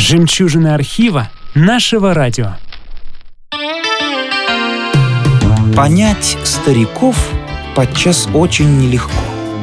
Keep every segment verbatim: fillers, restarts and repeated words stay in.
Жемчужины архива нашего радио. Понять стариков подчас очень нелегко.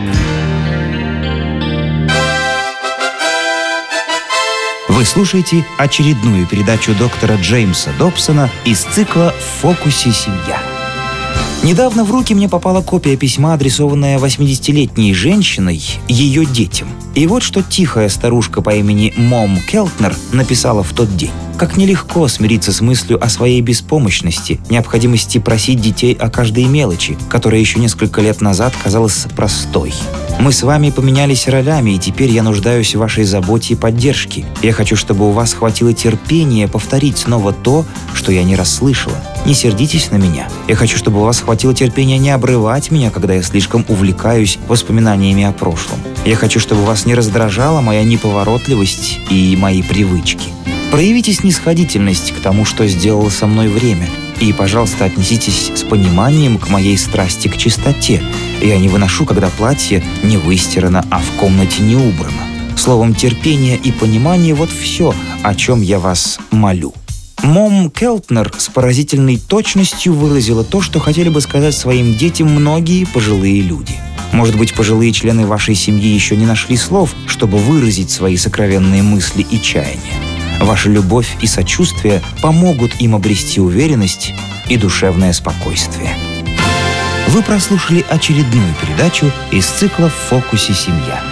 Вы слушаете очередную передачу доктора Джеймса Добсона из цикла «В фокусе семья». Недавно в руки мне попала копия письма, адресованная восьмидесятилетней женщиной ее детям. И вот что тихая старушка по имени Мом Келтнер написала в тот день. Как нелегко смириться с мыслью о своей беспомощности, необходимости просить детей о каждой мелочи, которая еще несколько лет назад казалась простой. Мы с вами поменялись ролями, и теперь я нуждаюсь в вашей заботе и поддержке. Я хочу, чтобы у вас хватило терпения повторить снова то, что я не расслышала. Не сердитесь на меня. Я хочу, чтобы у вас хватило терпения не обрывать меня, когда я слишком увлекаюсь воспоминаниями о прошлом. Я хочу, чтобы вас не раздражала моя неповоротливость и мои привычки. Проявите снисходительность к тому, что сделало со мной время. И, пожалуйста, отнеситесь с пониманием к моей страсти к чистоте. Я не выношу, когда платье не выстирано, а в комнате не убрано. Словом, терпение и понимание – вот все, о чем я вас молю. Мом Келтнер с поразительной точностью выразила то, что хотели бы сказать своим детям многие пожилые люди. Может быть, пожилые члены вашей семьи еще не нашли слов, чтобы выразить свои сокровенные мысли и чаяния. Ваша любовь и сочувствие помогут им обрести уверенность и душевное спокойствие. Вы прослушали очередную передачу из цикла «В фокусе семья».